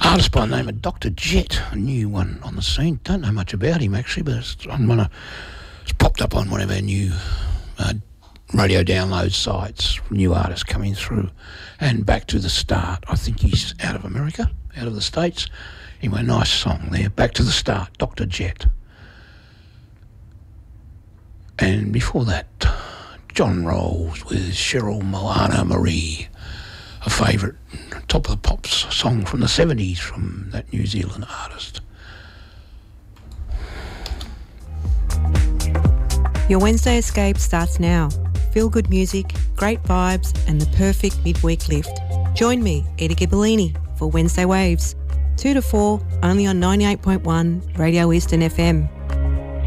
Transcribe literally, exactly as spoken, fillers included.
Artist by the name of Doctor Jet, a new one on the scene. Don't know much about him actually, but it's on one of, it's popped up on one of our new uh, radio download sites. New artists coming through, and Back to the Start. I think he's out of America, out of the States. Anyway, nice song there. Back to the Start, Doctor Jet. And before that, John Rolls with Cheryl Milana Marie, a favourite top of the pops song from the seventies from that New Zealand artist. Your Wednesday escape starts now. Feel good music, great vibes and the perfect midweek lift. Join me, Edie Ghiberlini, for Wednesday Waves. two to four, only on ninety-eight point one Radio Eastern F M.